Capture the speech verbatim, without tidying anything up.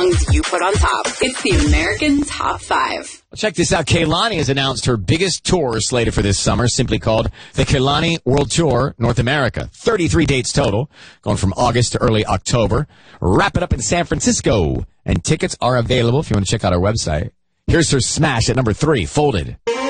you put on top. It's the American Top five. Well, check this out. Kehlani has announced her biggest tour slated for this summer, simply called the Kehlani World Tour North America. thirty-three dates total, going from August to early October. Wrap it up in San Francisco. And tickets are available if you want to check out our website. Here's her smash at number three, Folded.